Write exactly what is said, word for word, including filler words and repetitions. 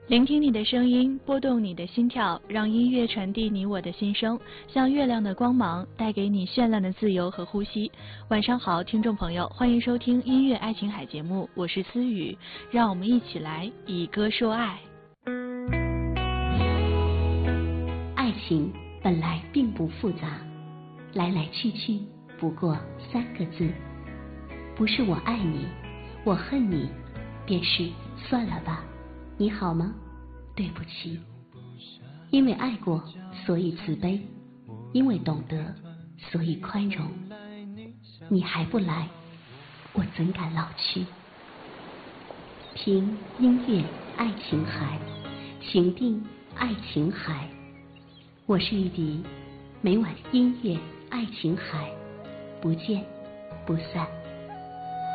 聆听你的声音，拨动你的心跳，让音乐传递你我的心声，像月亮的光芒，带给你绚烂的自由和呼吸。晚上好，听众朋友，欢迎收听音乐爱琴海节目，我是思雨，让我们一起来以歌说爱。 爱情本来并不复杂，来来去去不过三个字，不是我爱你，我恨你，便是算了吧。你好吗？对不起，因为爱过，所以慈悲；因为懂得，所以宽容。你还不来，我怎敢老去？听音乐爱琴海，情定爱琴海。我是玉笛，每晚音乐爱琴海，不见不散。